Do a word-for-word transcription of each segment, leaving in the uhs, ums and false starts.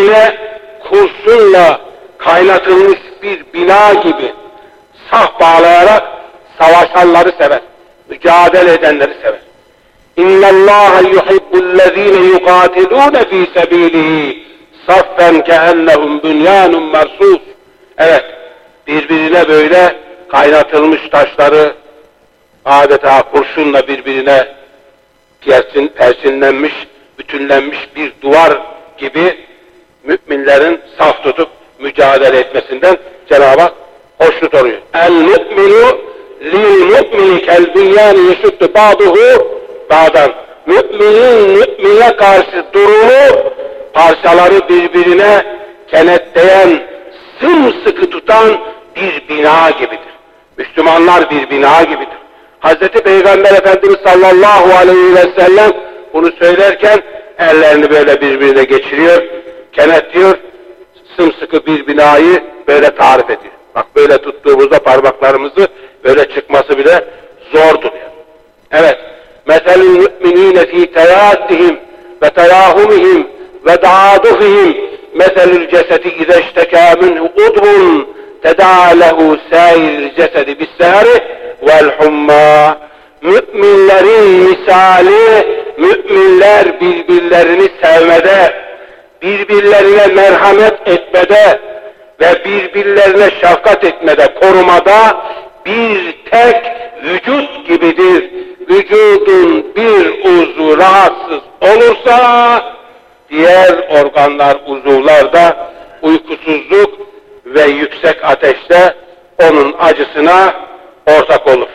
birbirine kurşunla kaynatılmış bir bina gibi saf bağlayarak savaşanları sever, mücadele edenleri sever. İnna Allaha yuhibbu'llezine yuqatilun fi sabilihi saffen keennehum bunyanun mersus. Evet, birbirine böyle kaynatılmış taşları adeta kurşunla birbirine persin, persinlenmiş, bütünlenmiş bir duvar gibi müminlerin saf tutup mücadele etmesinden Cenab-ı Hak hoşnut oluyor. El mu'minu lil mu'mini kel bünyâni yeşüttü ba'duhu ba'dan. Müminin mümine karşı durumu parçaları birbirine kenetleyen, sımsıkı tutan bir bina gibidir. Müslümanlar bir bina gibidir. Hazreti Peygamber Efendimiz sallallahu aleyhi ve sellem bunu söylerken ellerini böyle birbirine geçiriyor, kenetliyor, sımsıkı bir binayı böyle tarif ediyor. Bak böyle tuttuğumuzda parmaklarımızı böyle çıkması bile zordur. Evet. Meselul müminine fi teyaddihim ve terahumihim ve da'adufihim meselul cesedi izeştekâ minhu udvun tedâ lehu sâiril cesedi bissâri vel hummâ. Müminlerin misali, müminler birbirlerini sevmede, birbirlerine merhamet etmede ve birbirlerine şefkat etmede, korumada bir tek vücut gibidir. Vücudun bir uzvu rahatsız olursa diğer organlar, uzuvlar da uykusuzluk ve yüksek ateşte onun acısına ortak olur.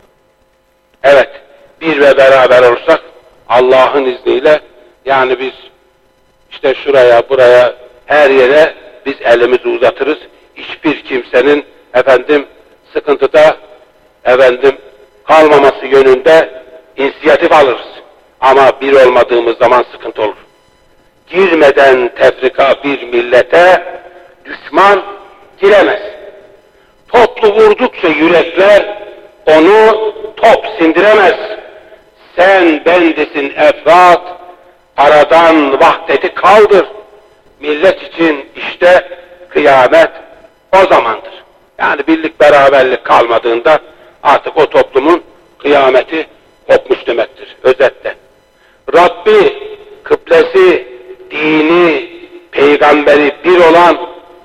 Evet, bir ve beraber olursak Allah'ın izniyle, yani biz işte şuraya, buraya, her yere biz elimizi uzatırız. Hiçbir kimsenin efendim sıkıntıda efendim kalmaması yönünde inisiyatif alırız. Ama bir olmadığımız zaman sıkıntı olur. Girmeden tefrika bir millete düşman giremez. Toplu vurdukça yürekler onu top sindiremez. Sen bendesin efrat, aradan vahdeti kaldır. Millet için işte kıyamet o zamandır. Yani birlik beraberlik kalmadığında artık o toplumun kıyameti kopmuş demektir özetle. Rabbi, kıblesi, dini, peygamberi bir olan,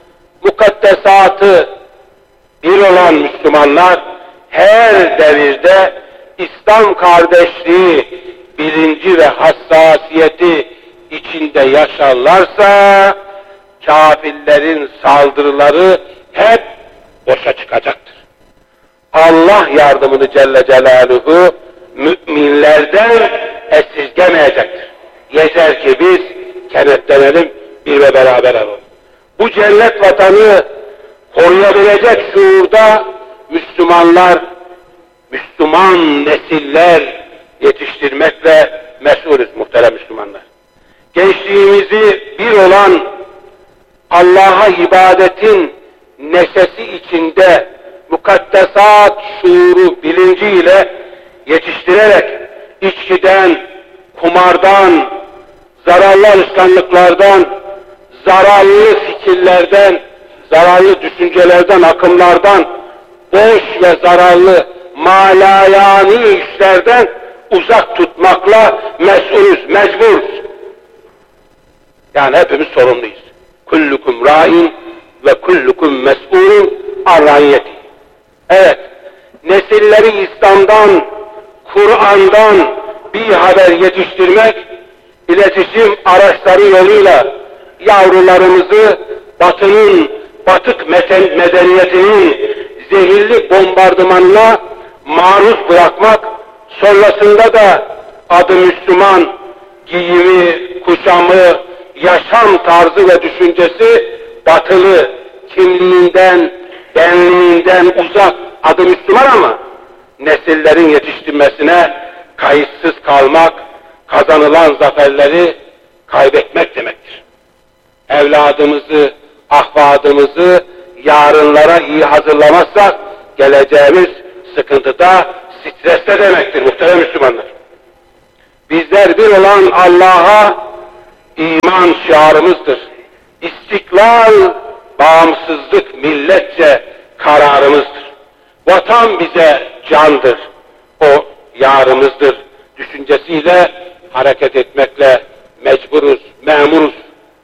mukaddesatı bir olan Müslümanlar her devirde İslam kardeşliği bilinci ve hassasiyeti içinde yaşarlarsa kafirlerin saldırıları hep boşa çıkacaktır. Allah yardımını Celle Celaluhu müminlerden esirgemeyecektir. Yeter ki biz kenetlenelim, bir ve beraber olalım. Bu cennet vatanı koruyabilecek şuurda Müslümanlar, Müslüman nesiller yetiştirmekle mesulüz muhterem Müslümanlar. Gençliğimizi bir olan Allah'a ibadetin neşesi içinde mukaddesat şuuru bilinciyle yetiştirerek içkiden, kumardan, zararlı alışkanlıklardan, zararlı fikirlerden, zararlı düşüncelerden, akımlardan, boş ve zararlı malayani işlerden uzak tutmakla mesulüz, mecburuz. Yani hepimiz sorumluyuz. Kullukum râin ve kullukum mes'ûlun an râiyeti. Evet, nesilleri İslam'dan, Kur'an'dan bir haber yetiştirmek, iletişim araçları yoluyla yavrularımızı Batı'nın, batık medeniyetinin zehirli bombardımanına maruz bırakmak, sonrasında da adı Müslüman giyimi, kuşamı, yaşam tarzı ve düşüncesi batılı kimliğinden, benliğinden uzak, adı Müslüman ama nesillerin yetiştirmesine kayıtsız kalmak, kazanılan zaferleri kaybetmek demektir. Evladımızı, ahvadımızı yarınlara iyi hazırlamazsak geleceğimiz sıkıntıda, streste demektir muhterem Müslümanlar. Bizler bir olan Allah'a iman şiarımızdır. İstiklal, bağımsızlık milletçe kararımızdır. Vatan bize candır, o yarımızdır düşüncesiyle hareket etmekle mecburuz, memuruz.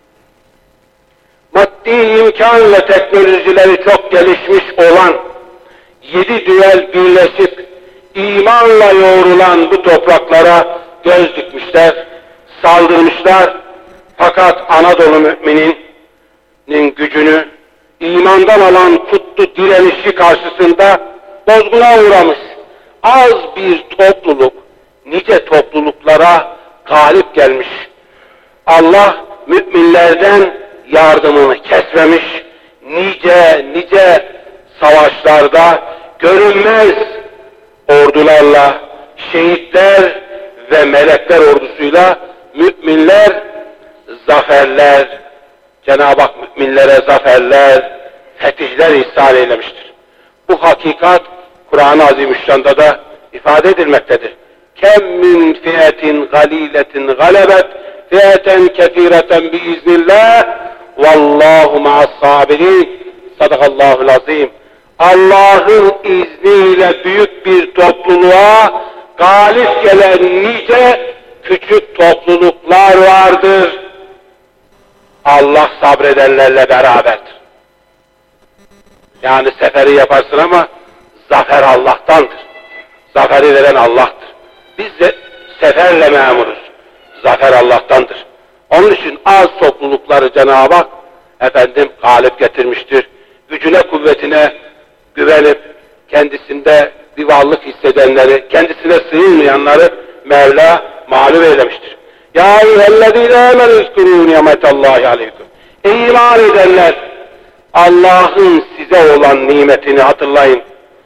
Maddi imkan ve teknolojileri çok gelişmiş olan, yedi düvel birleşip imanla yoğrulan bu topraklara göz dikmişler, saldırmışlar. Fakat Anadolu mümininin gücünü, imandan alan kutlu direnişi karşısında bozguna uğramış. Az bir topluluk, nice topluluklara galip gelmiş. Allah müminlerden yardımını kesmemiş, nice nice savaşlarda görünmez ordularla, şehitler ve melekler ordusuyla müminler zaferler, Cenab-ı Hak müminlere zaferler, fetihler ihsan eylemiştir. Bu hakikat Kur'an-ı Azimüşşan'da da ifade edilmektedir. Kem min fiyetin galiletin galebet fiyeten kefireten biiznillah vallahu ma'as sabirin. Sadakallahul azim. Allah'ın izniyle büyük bir topluluğa galip gelen nice küçük topluluklar vardır. Allah sabredenlerle beraberdir. Yani seferi yaparsın ama zafer Allah'tandır. Zaferi veren Allah'tır. Biz de seferle memuruz. Zafer Allah'tandır. Onun için az toplulukları Cenab-ı Hak efendim galip getirmiştir. Gücüne kuvvetine güvenip kendisinde bir varlık hissedenleri, kendisine sığınmayanları Mevla mağlup eylemiştir. Ya eyyühellezîne âmenû uzkurû nimetallahi aleyküm. Ey iman edenler, Allah'ın size olan nimetini hatırlayın.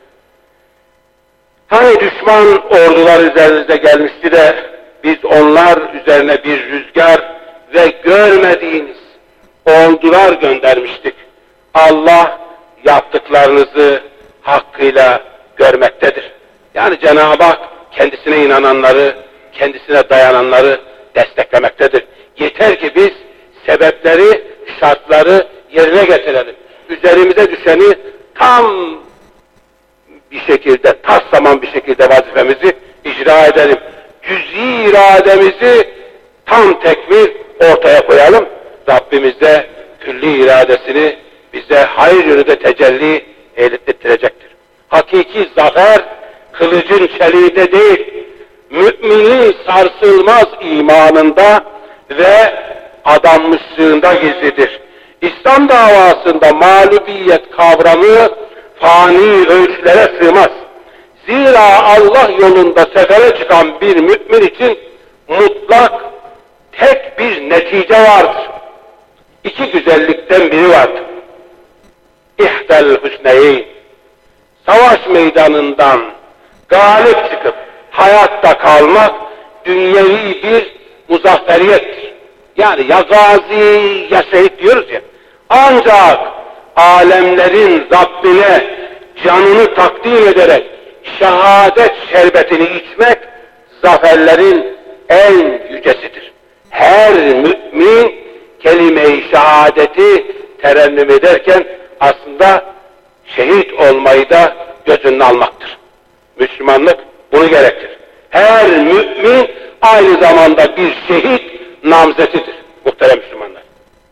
Hani düşman ordular üzerinize gelmişti de biz onlar üzerine bir rüzgar ve görmediğiniz ordular göndermiştik. Allah yaptıklarınızı hakkıyla görmektedir. Yani Cenab-ı Hak kendisine inananları, kendisine dayananları desteklemektedir. Yeter ki biz sebepleri, şartları yerine getirelim. Üzerimize düşeni tam bir şekilde, tas zaman bir şekilde vazifemizi icra edelim. Cüz'i irademizi tam tekmil ortaya koyalım. Rabbimiz de külli iradesini bize hayır yönünde tecelli ettirecektir. Hakiki zafer kılıcın çeliğinde değil, müminin sarsılmaz imanında ve adanmışlığında gizlidir. İslam davasında mağlubiyet kavramı fani ölçülere sığmaz. Zira Allah yolunda sefere çıkan bir mümin için mutlak tek bir netice vardır. İki güzellikten biri vardır. İhdel husneyn. Savaş meydanından galip çıkıp hayatta kalmak dünyevi bir muzafferiyettir. Yani ya gazi ya şehit diyoruz ya. Ancak alemlerin Rabbine canını takdim ederek şehadet şerbetini içmek zaferlerin en yücesidir. Her mümin kelime-i şehadeti terennüm ederken aslında şehit olmayı da gözünün almaktır. Müslümanlık bunu gerektirir. Her mümin aynı zamanda bir şehit namzetidir muhterem Müslümanlar.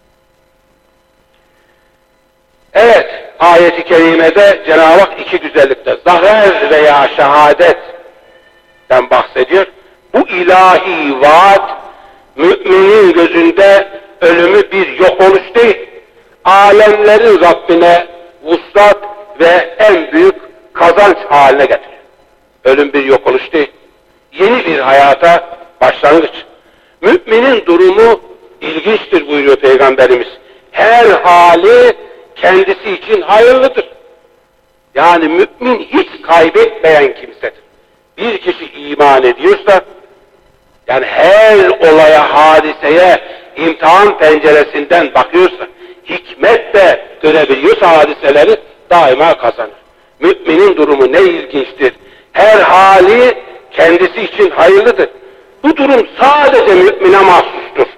Evet, ayet-i kerimede Cenab-ı Hak iki güzellikte zafer veya şehadetten bahsediyor. Bu ilahi vaat müminin gözünde ölümü bir yok oluş değil, alemlerin Rabbine vuslat ve en büyük kazanç haline getiriyor. Ölüm bir yok oluş değil, yeni bir hayata başlangıç. Müminin durumu ilginçtir buyuruyor Peygamberimiz. Her hali kendisi için hayırlıdır. Yani mümin hiç kaybetmeyen kimsedir. Bir kişi iman ediyorsa, yani her olaya, hadiseye imtihan penceresinden bakıyorsa, hikmetle görebiliyorsa hadiseleri daima kazanır. Müminin durumu ne ilginçtir. Her hali kendisi için hayırlıdır. Bu durum sadece mümine mahsustur.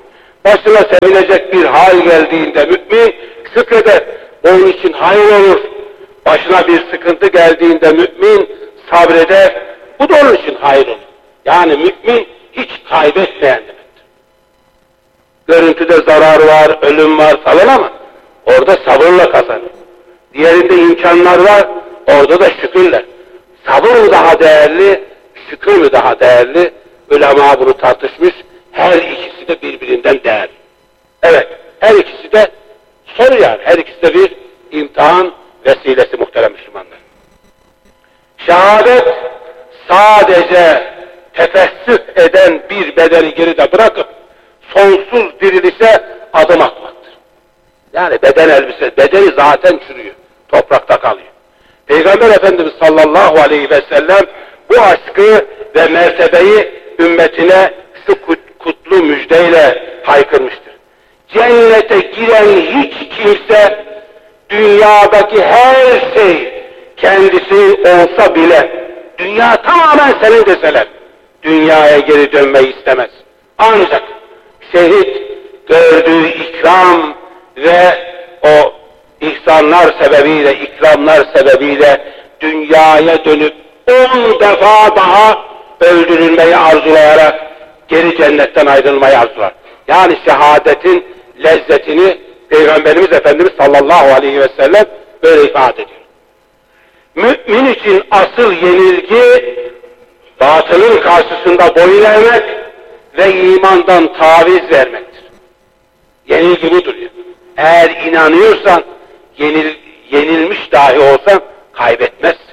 Başına sevinecek bir hal geldiğinde mümin şükreder. Onun için hayır olur. Başına bir sıkıntı geldiğinde mümin sabreder. Bu da onun için hayır olur. Yani mümin hiç kaybetmeyen demektir. Görüntüde zarar var, ölüm var falan ama orada sabırla kazanır. Diğerinde imkanlar var, orada da şükürler. Sabır mı daha değerli, şükür mü daha değerli? Ulema bunu tartışmış. Her ikisi de birbirinden değerli. Evet, her ikisi de soru yani. Her ikisi de bir imtihan vesilesi muhterem Müslümanlar. Şehadet sadece tefessüh eden bir bedeni geride bırakıp sonsuz dirilişe adım atmaktır. Yani beden elbise, bedeni zaten çürüyor, toprakta kalıyor. Peygamber Efendimiz sallallahu aleyhi ve sellem bu aşkı ve mertebeyi ümmetine şu kutlu müjdeyle haykırmıştır. Cennete giren hiç kimse dünyadaki her şey kendisi olsa bile, dünya tamamen senin deseler, dünyaya geri dönmeyi istemez. Ancak şehit gördüğü ikram ve o ihsanlar sebebiyle, ikramlar sebebiyle dünyaya dönüp on defa daha öldürülmeyi arzulayarak geri cennetten ayrılmayı arzular. Yani şehadetin lezzetini Peygamberimiz Efendimiz sallallahu aleyhi ve sellem böyle ifade ediyor. Mümin için asıl yenilgi batılın karşısında boyun eğmek ve imandan taviz vermektir. Yenilgi budur ya. Eğer inanıyorsan, yenil, yenilmiş dahi olsan kaybetmezsin.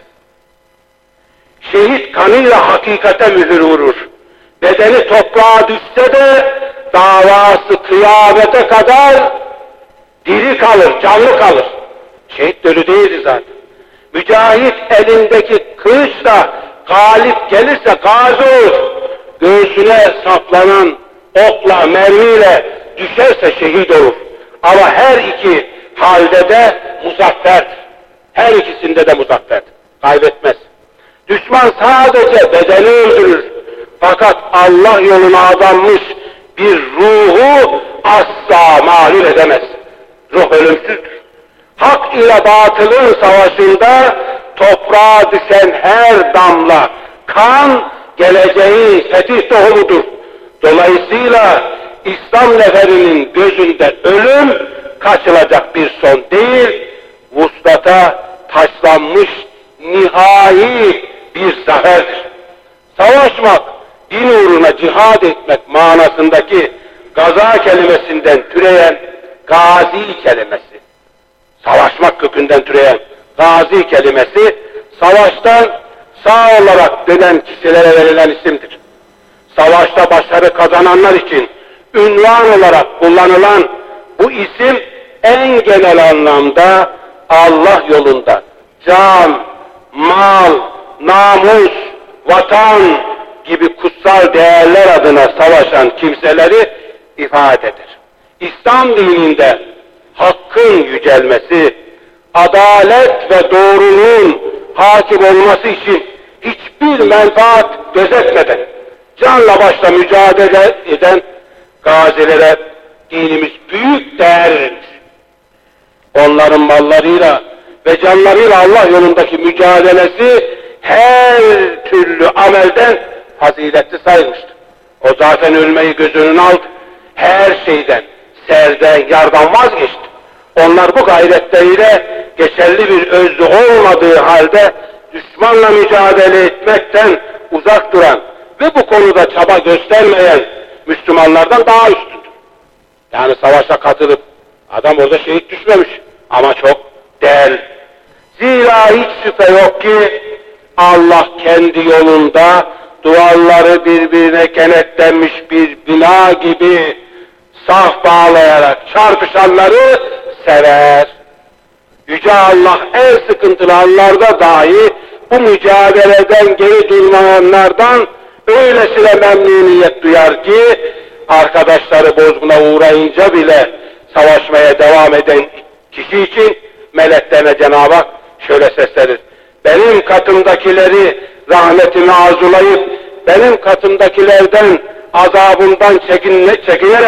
Şehit kanıyla hakikate mühür vurur. Bedeni toprağa düşse de davası kıyamete kadar diri kalır, canlı kalır. Şehit ölü değildi zaten. Mücahit elindeki kılıçla galip gelirse gazi olur. Göğsüne saplanan okla, mermiyle düşerse şehit olur. Ama her iki halde de muzafferdir. Her ikisinde de muzafferdir. Kaybetmez. Düşman sadece bedeni öldürür. Fakat Allah yoluna adanmış bir ruhu asla mağlup edemez. Ruh ölümsüzdür. Hak ile batılın savaşında toprağa düşen her damla kan geleceğin fetih tohumudur. Dolayısıyla İslam neferinin gözünde ölüm kaçılacak bir son değil, vuslata taşlanmış nihai bir zaferdir. Savaşmak, din uğruna cihad etmek manasındaki gaza kelimesinden türeyen gazi kelimesi, savaşmak kökünden türeyen gazi kelimesi, savaştan sağ olarak dönen kişilere verilen isimdir. Savaşta başarı kazananlar için ünvan olarak kullanılan bu isim en genel anlamda Allah yolunda can, mal, namus, vatan gibi kutsal değerler adına savaşan kimseleri ifade eder. İslam dininde hakkın yücelmesi, adalet ve doğruluğun hakim olması için hiçbir menfaat gözetmeden canla başla mücadele eden gazilere dinimiz büyük değer verir. Onların mallarıyla ve canlarıyla Allah yolundaki mücadelesi her türlü amelden faziletli sayılmıştır. O zaten ölmeyi göz önüne aldı. Her şeyden, serden, yardan vazgeçti. Onlar bu gayretleriyle geçerli bir özlü olmadığı halde düşmanla mücadele etmekten uzak duran ve bu konuda çaba göstermeyen Müslümanlardan daha üstündür. Yani savaşa katılıp adam orada şehit düşmemiş ama çok değerli. Zira hiç şüphe yok ki Allah kendi yolunda duvarları birbirine kenetlenmiş bir bina gibi saf bağlayarak çarpışanları sever. Yüce Allah en sıkıntılı anlarda dahi bu mücadeleden geri durmayanlardan öylesine memnuniyet duyar ki arkadaşları bozguna uğrayınca bile savaşmaya devam eden kişi için meleklerine Cenab-ı Hak şöyle seslenir. Benim katımdakileri rahmetimi arzulayıp benim katımdakilerden azabımdan çekinle, çekinerek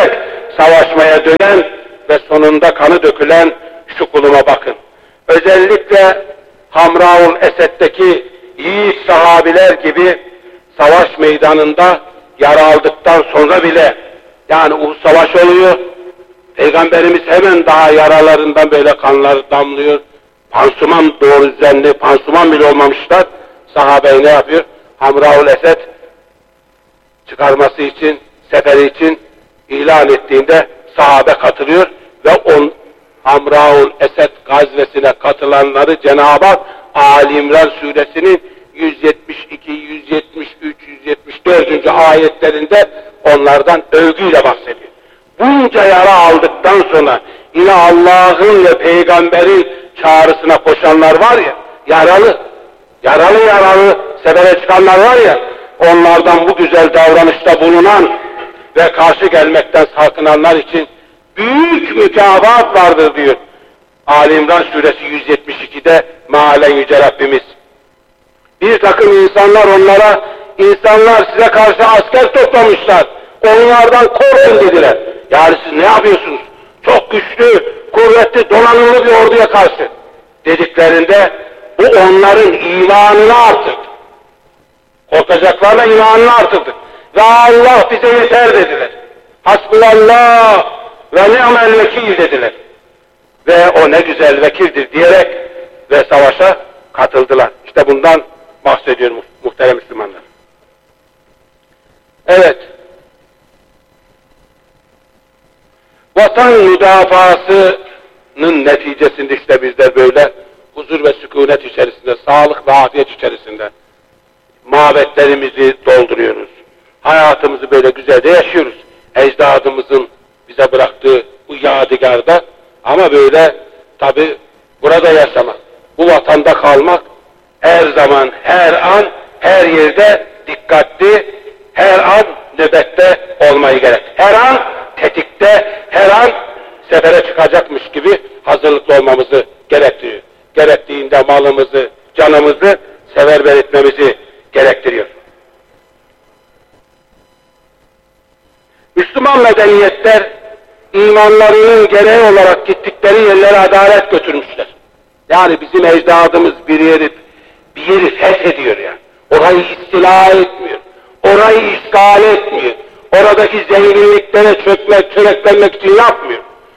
savaşmaya dönen ve sonunda kanı dökülen şu kuluma bakın. Özellikle Hamraul Esed'deki yiğit sahabiler gibi savaş meydanında yara aldıktan sonra bile, yani Uhud savaşı oluyor, Peygamberimiz hemen daha yaralarından böyle kanlar damlıyor, pansuman doğru düzenli, pansuman bile olmamışlar, sahabe ne yapıyor? Hamraul Esed çıkarması için, seferi için ilan ettiğinde sahabe katılıyor ve on Hamraul Esed gazvesine katılanları Cenab-ı Hak Ali İmran suresinin yüz yetmiş iki, yüz yetmiş üç, yüz yetmiş dört. ayetlerinde onlardan övgüyle bahsediyor. Bunca yara aldıktan sonra yine Allah'ın ve Peygamber'in çağrısına koşanlar var ya, yaralı, yaralı yaralı sefere çıkanlar var ya, onlardan bu güzel davranışta bulunan ve karşı gelmekten sakınanlar için büyük mükafat vardır diyor Ali İmran suresi yüz yetmiş iki'de mealen yüce Rabbimiz. Bir takım insanlar onlara, insanlar size karşı asker toplamışlar, onlardan korkun dediler. Yani siz ne yapıyorsunuz? Çok güçlü, kuvvetli, donanımlı bir orduya karşı dediklerinde bu onların imanını artırdı. Korkacaklarla imanını artırdı. Ve Allah bize yeter dediler. Hasbunallah ve ni'mel vekil dediler. Ve o ne güzel vekildir diyerek ve savaşa katıldılar. İşte bundan bahsediyorum muhterem Müslümanlar. Evet. Vatan müdafasının neticesinde işte bizler böyle huzur ve sükunet içerisinde, sağlık ve afiyet içerisinde mabetlerimizi dolduruyoruz. Hayatımızı böyle güzel de yaşıyoruz. Ecdadımızın bize bıraktığı bu yadigarda, ama böyle tabi burada yaşamak, bu vatanda kalmak her zaman, her an, her yerde dikkatli, her an nöbette olmayı gerek. Her an tetikte, her an sefere çıkacakmış gibi hazırlıklı olmamızı gerektiriyor. Gerektiğinde malımızı, canımızı seferber etmemizi gerektiriyor. Müslüman medeniyetler imanlarının gereği olarak gittikleri yerlere adalet götürmüşler. Yani bizim ecdadımız bir yeri, bir yeri fethediyor yani. Orayı istila etmiyor. Orayı işgal etmiyor. Oradaki zenginliklere çökmek, çöreklenmek için yapmıyor.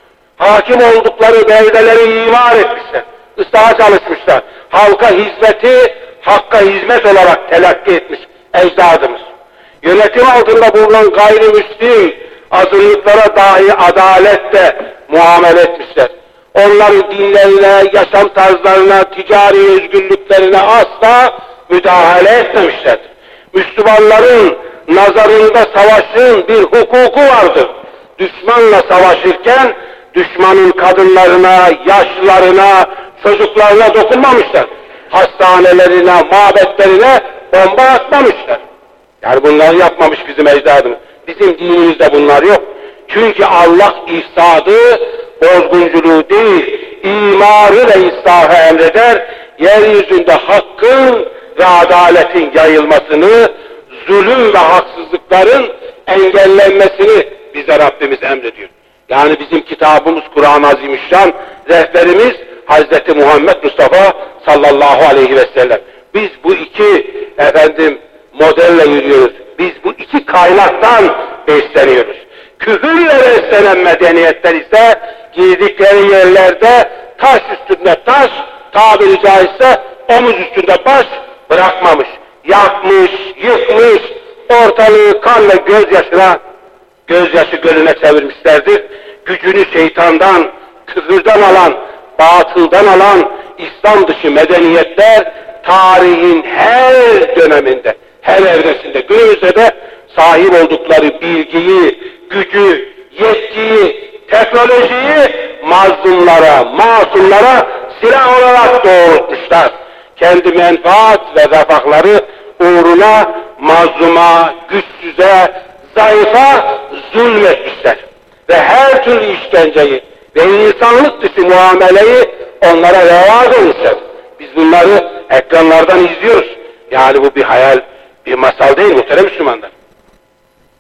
Hakim oldukları beldeleri imar etmişler. Islaha çalışmışlar. Halka hizmeti, hakka hizmet olarak telakki etmiş ecdadımız. Yönetim altında bulunan gayrimüslim azınlıklara dahi adaletle muamele etmişler. Onların dinlerine, yaşam tarzlarına, ticari özgürlüklerine asla müdahale etmemişlerdir. Müslümanların nazarında savaşın bir hukuku vardır. Düşmanla savaşırken düşmanın kadınlarına, yaşlılarına, çocuklarına dokunmamışlar. Hastanelerine, mabetlerine bomba atmamışlar. Yani bunları yapmamış bizim ecdadımız. Bizim dinimizde bunlar yok. Çünkü Allah ifsadı, bozgunculuğu değil, imarı ve ıslahı emreder. Yeryüzünde hakkın ve adaletin yayılmasını, zulüm ve haksızlıkların engellenmesini bize Rabbimiz emrediyor. Yani bizim kitabımız Kur'an-ı Azimüşşan, rehberimiz Hazreti Muhammed Mustafa sallallahu aleyhi ve sellem. Biz bu iki efendim modelle yürüyoruz. Biz bu iki kaynaktan besleniyoruz. Küfürle beslenen medeniyetler ise girdikleri yerlerde taş üstünde taş, tabiri caizse omuz üstünde baş bırakmamış. Yakmış, yıkmış, ortalığı kan ve gözyaşına, gözyaşı gölüne çevirmişlerdir. Gücünü şeytandan, küfürden alan, batıldan alan İslam dışı medeniyetler tarihin her döneminde, her evresinde, günümüzde de sahip oldukları bilgiyi, gücü, yetkiyi, teknolojiyi mazlumlara, masumlara silah olarak doğrultmuşlar. Kendi menfaat ve refahları uğruna mazluma, güçsüze, zayıfa zulmetmişler. Ve her türlü işkenceyi ve insanlık dışı muameleyi onlara reva görmüşler. Biz bunları ekranlardan izliyoruz. Yani bu bir hayal, bir masal değil muhterem Müslümanlar.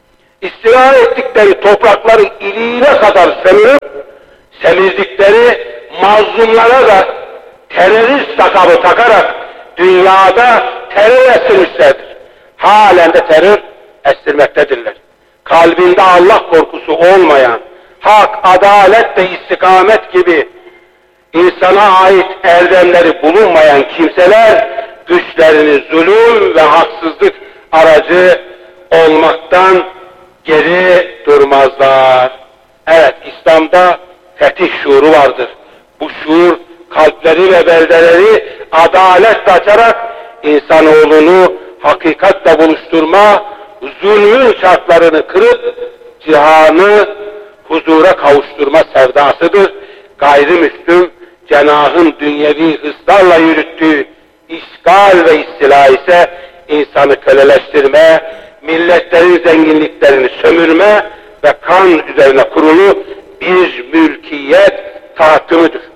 istila ettikleri toprakları iliğine kadar semirip, semirdikleri mazlumlara da terörist lakabı takarak dünyada terör estirmişlerdir. Halen de terör estirmektedirler. Kalbinde Allah korkusu olmayan, hak, adalet ve istikamet gibi insana ait erdemleri bulunmayan kimseler güçlerini zulüm ve haksızlık aracı olmaktan geri durmazlar. Evet, İslam'da fetih şuuru vardır. Bu şuur kalpleri ve beldeleri adaletle açarak insanoğlunu hakikatle buluşturma, zulmün şartlarını kırıp cihanı huzura kavuşturma sevdasıdır. Gayrimüslim cenahın dünyevi hırslarla yürüttüğü işgal ve istila ise insanı köleleştirme, milletlerin zenginliklerini sömürme ve kan üzerine kurulu bir mülkiyet tahakkümüdür.